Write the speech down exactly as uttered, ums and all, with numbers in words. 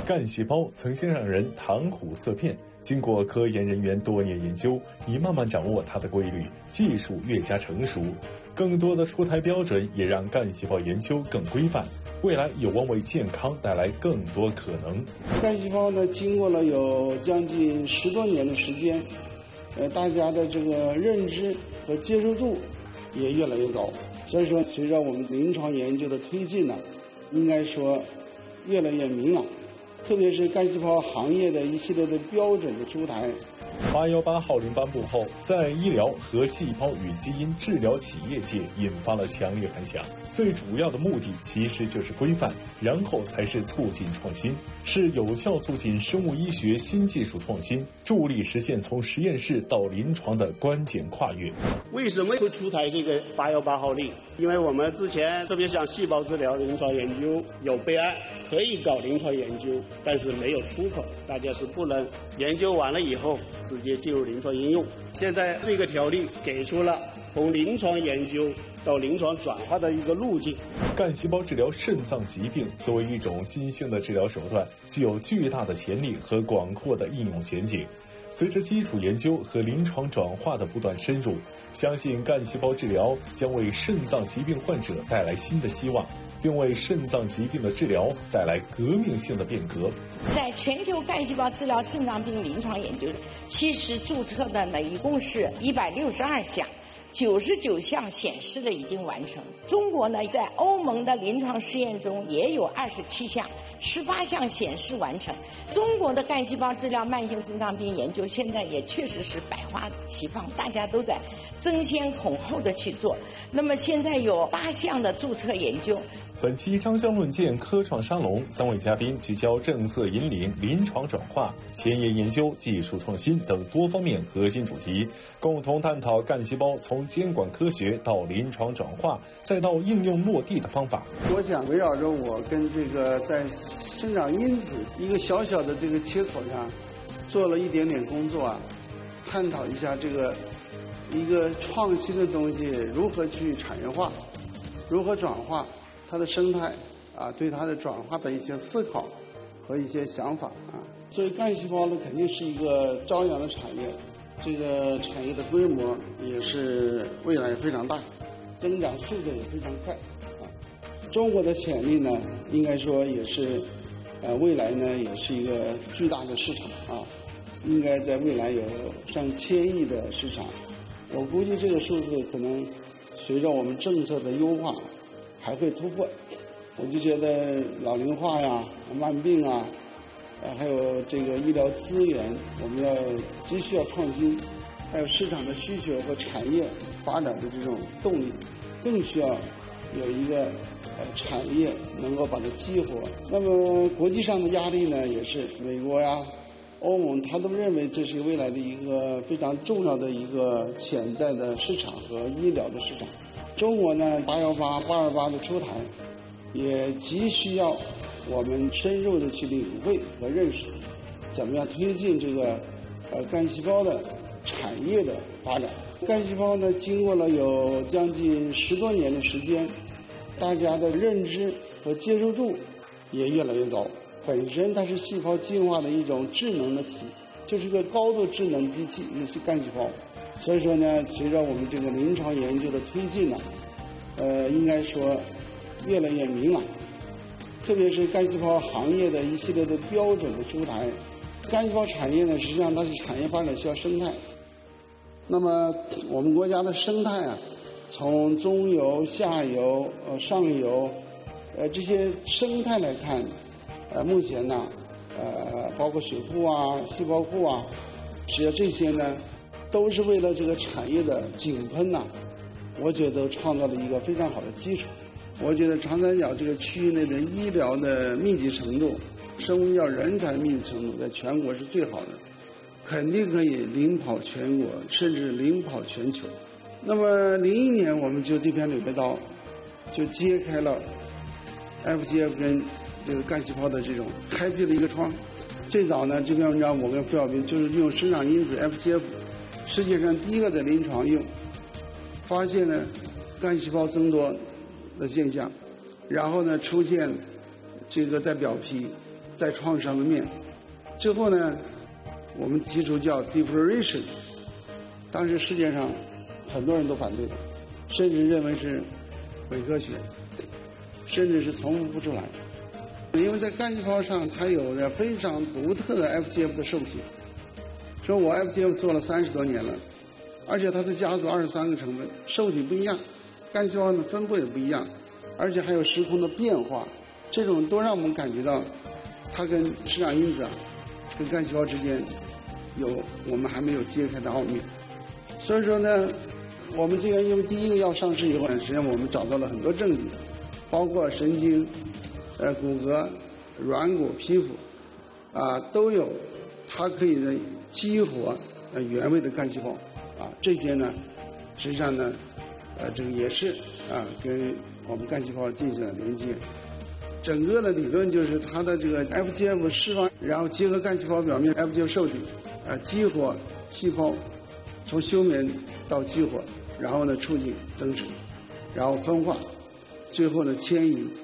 干细胞曾经让人谈虎色变，经过科研人员多年研究，已慢慢掌握它的规律，技术越加成熟，更多的出台标准也让干细胞研究更规范，未来有望为健康带来更多可能。 干细胞呢，经过了有将近十多年的时间，呃，大家的这个认知和接受度也越来越高，所以说随着我们临床研究的推进呢，应该说越来越明朗，特别是干细胞行业的一系列的标准的出台。 八一八号令颁布后，在医疗和细胞与基因治疗企业界引发了强烈反响。最主要的目的其实就是规范，然后才是促进创新，是有效促进生物医学新技术创新，助力实现从实验室到临床的关键跨越。 为什么会出台这个八一八号令？因为我们之前特别像细胞治疗临床研究有备案，可以搞临床研究，但是没有出口，大家是不能研究完了以后直接进入临床应用。现在这个条例给出了从临床研究到临床转化的一个路径。 干细胞治疗肾脏疾病作为一种新兴的治疗手段，具有巨大的潜力和广阔的应用前景。随着基础研究和临床转化的不断深入，相信干细胞治疗将为肾脏疾病患者带来新的希望，并为肾脏疾病的治疗带来革命性的变革。 在全球干细胞治疗肾脏病临床研究，其实注册的呢一共是一百六十二项，九十九项显示的已经完成。中国呢，在欧盟的临床试验中也有二十七项，十八项显示完成。中国的干细胞治疗慢性肾脏病研究现在也确实是百花齐放，大家都在争先恐后的去做。那么现在有八项的注册研究。 本期张江论剑科创沙龙，三位嘉宾聚焦政策引领、临床转化、前沿研究、技术创新等多方面核心主题，共同探讨干细胞从监管科学到临床转化再到应用落地的方法。 我想围绕着我跟这个在生长因子一个小小的这个切口上做了一点点工作啊，探讨一下这个一个创新的东西如何去产业化，如何转化它的生态啊，对它的转化的一些思考和一些想法啊。所以干细胞呢，肯定是一个朝阳的产业，这个产业的规模也是未来非常大，增长速度也非常快啊。中国的潜力呢，应该说也是，呃，未来呢也是一个巨大的市场啊，应该在未来有上千亿的市场。我估计这个数字可能随着我们政策的优化还会突破。我就觉得老龄化呀、慢病啊，呃，还有这个医疗资源，我们要急需要创新，还有市场的需求和产业发展的这种动力，更需要有一个呃产业能够把它激活。那么国际上的压力呢，也是美国呀、欧盟，他都认为这是未来的一个非常重要的一个潜在的市场和医疗的市场。中国呢，八一八、八二八的出台，也急需要我们深入的去领会和认识，怎么样推进这个呃干细胞的产业的发展。干细胞呢，经过了有将近十多年的时间，大家的认知和接受度也越来越高。本身它是细胞进化的一种智能的体，就是个高度智能机器，也是干细胞。所以说呢，随着我们这个临床研究的推进呢，呃，应该说越来越明朗，特别是干细胞行业的一系列的标准的出台。干细胞产业呢，实际上它是产业发展需要生态。那么我们国家的生态啊，从中游、下游、呃上游，呃这些生态来看，呃目前呢，呃包括水库啊、细胞库啊，实际上这些呢，都是为了这个产业的井喷呐、啊，我觉得创造了一个非常好的基础。我觉得长三角这个区域内的医疗的密集程度、生物医药人才密集程度在全国是最好的，肯定可以领跑全国，甚至领跑全球。那么零一年我们就这片柳叶刀就揭开了 F G F 跟这个干细胞的这种开辟了一个窗。最早呢，这篇文章我跟付小兵就是用生长因子 F G F， 世界上第一个在临床用，发现呢干细胞增多的现象，然后呢出现这个在表皮， 在创伤的面。最后呢，我们提出叫 defloration， 当时世界上很多人都反对的，甚至认为是伪科学，甚至是重复不出来。因为在干细胞上它有着非常独特的 F G F 的受体，说我 F G F 做了三十多年了，而且它的家族二十三个成分，受体不一样，干细胞的分布也不一样，而且还有时空的变化，这种都让我们感觉到它跟生长因子啊，跟干细胞之间有我们还没有揭开的奥秘。所以说呢，我们这个因为第一个要上市以后，实际上我们找到了很多证据，包括神经、呃骨骼、软骨、皮肤啊都有，它可以呢激活呃原位的干细胞啊，这些呢实际上呢呃这个也是啊跟我们干细胞进行了连接。整个的理论就是它的这个 F G F 释放，然后结合干细胞表面 F G F 受体，啊激活细胞，从休眠到激活，然后呢促进增殖，然后分化，最后呢迁移。